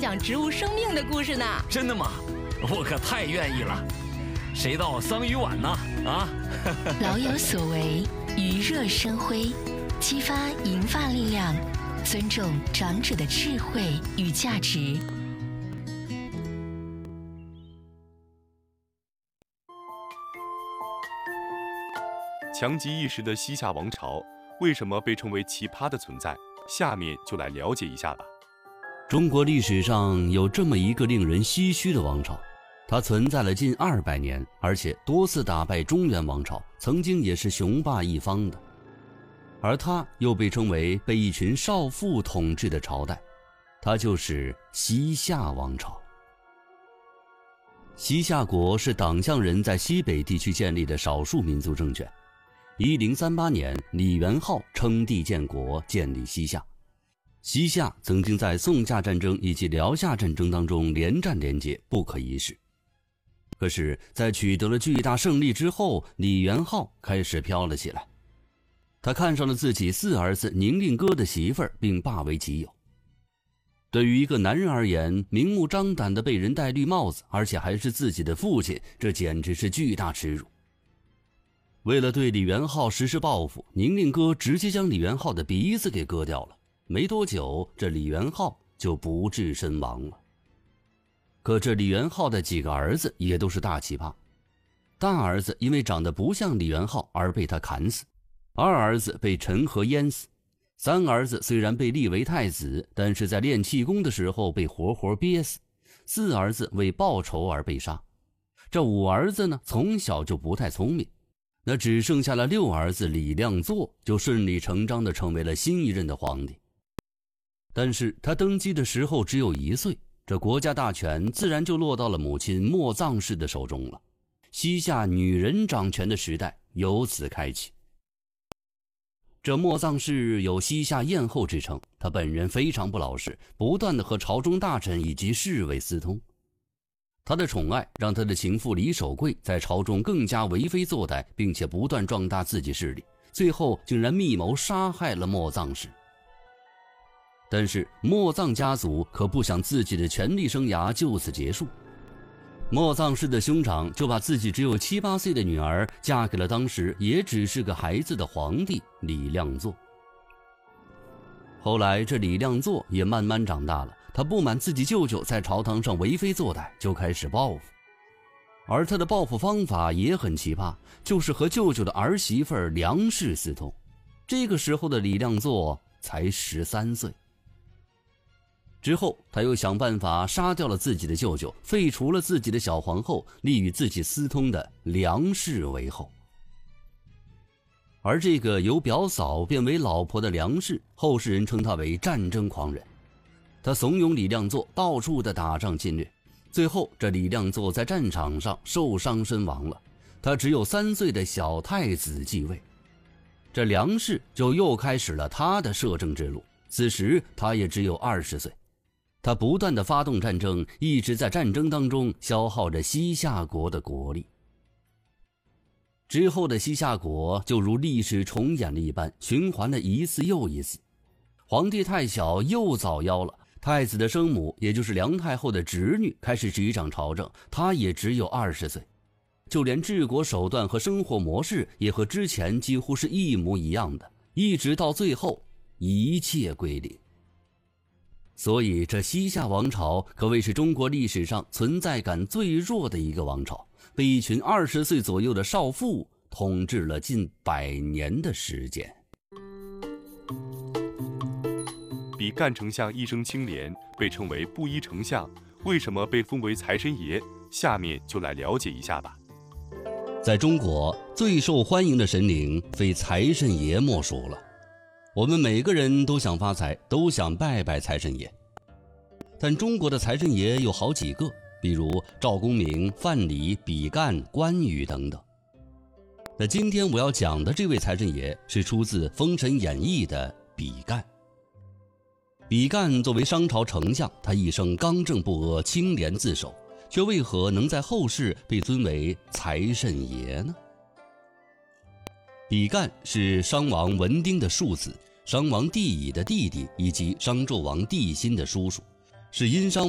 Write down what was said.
讲植物生命的故事呢。 真的吗？我可太愿意了。谁道桑榆晚呢？啊！ 老有所为，余热生辉，激发银发力量，尊重长者的智慧与价值。 强极一时的西夏王朝为什么被称为奇葩的存在？下面就来了解一下吧。 中国历史上有这么一个令人唏嘘的王朝，它存在了近200年，而且多次打败中原王朝，曾经也是雄霸一方的。而它又被称为被一群少妇统治的朝代，它就是西夏王朝。西夏国是党项人在西北地区建立的少数民族政权。1038年，李元昊称帝建国，建立西夏。西夏曾经在宋夏战争以及辽夏战争当中连战连捷，不可一世。可是在取得了巨大胜利之后，李元昊开始飘了起来。他看上了自己4儿子宁令哥的媳妇儿，并霸为己有。对于一个男人而言，明目张胆地被人戴绿帽子，而且还是自己的父亲，这简直是巨大耻辱。为了对李元昊实施报复，宁令哥直接将李元昊的鼻子给割掉了。没多久，这李元昊就不治身亡了。可这李元昊的几个儿子也都是大奇葩。大儿子因为长得不像李元昊而被他砍死，2儿子被陈河淹死，3儿子虽然被立为太子，但是在练气功的时候被活活憋死，4儿子为报仇而被杀。这5儿子呢，从小就不太聪明，那只剩下了6儿子李亮祚，就顺理成章地成为了新一任的皇帝。但是他登基的时候只有1岁，这国家大权自然就落到了母亲莫臧氏的手中了。西夏女人掌权的时代由此开启。这莫臧氏有西夏艳后之称，她本人非常不老实，不断地和朝中大臣以及侍卫私通。她的宠爱让她的情妇李守贵在朝中更加为非作歹，并且不断壮大自己势力，最后竟然密谋杀害了莫臧氏。但是莫臧家族可不想自己的权力生涯就此结束，莫臧氏的兄长就把自己只有7、8岁的女儿嫁给了当时也只是个孩子的皇帝李亮祚。后来这李亮祚也慢慢长大了，他不满自己舅舅在朝堂上为非作歹，就开始报复。而他的报复方法也很奇葩，就是和舅舅的儿媳妇梁氏私通。这个时候的李亮祚才13岁。之后他又想办法杀掉了自己的舅舅，废除了自己的小皇后，立与自己私通的梁氏为后。而这个由表嫂变为老婆的梁氏，后世人称他为战争狂人。他怂恿李亮祚到处的打仗侵略，最后这李亮祚在战场上受伤身亡了，他只有3岁的小太子继位。这梁氏就又开始了他的摄政之路，此时他也只有20岁。他不断地发动战争，一直在战争当中消耗着西夏国的国力。之后的西夏国就如历史重演了一般，循环了一次又一次。皇帝太小又早夭了，太子的生母也就是梁太后的侄女开始执掌朝政，她也只有20岁。就连治国手段和生活模式也和之前几乎是一模一样的，一直到最后一切归零。所以这西夏王朝可谓是中国历史上存在感最弱的一个王朝，被一群20岁左右的少妇统治了近100年的时间。 比干丞相一生清廉，被称为布衣丞相，为什么被封为财神爷？下面就来了解一下吧。 在中国最受欢迎的神灵非财神爷莫属了。我们每个人都想发财，都想拜拜财神爷。但中国的财神爷有好几个，比如赵公明、范蠡、比干、关羽等等。那今天我要讲的这位财神爷是出自《封神演义》的比干。比干作为商朝丞相，他一生刚正不阿，清廉自守，却为何能在后世被尊为财神爷呢？比干是商王文丁的庶子，商王帝乙的弟弟，以及商纣王帝辛的叔叔，是殷商